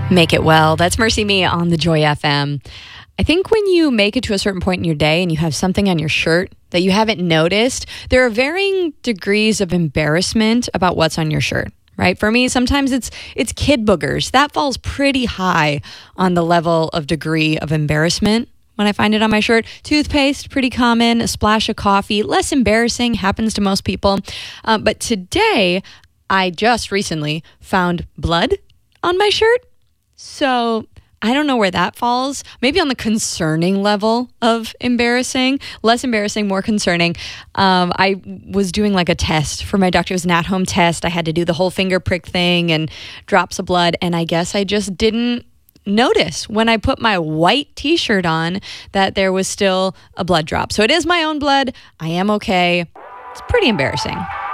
Make It Well. That's Mercy Me on the Joy FM. I think when you make it to a certain point in your day and you have something on your shirt that you haven't noticed, there are varying degrees of embarrassment about what's on your shirt, right? For me, sometimes it's kid boogers. That falls pretty high on the level of degree of embarrassment when I find it on my shirt. Toothpaste, pretty common. A splash of coffee, less embarrassing, happens to most people. But today, I just recently found blood on my shirt. So I don't know where that falls. Maybe on the concerning level of embarrassing. Less embarrassing, more concerning. I was doing like a test for my doctor. It was an at-home test. I had to do the whole finger prick thing and drops of blood. And I guess I just didn't notice when I put my white t-shirt on that there was still a blood drop. So it is my own blood. I am okay. It's pretty embarrassing.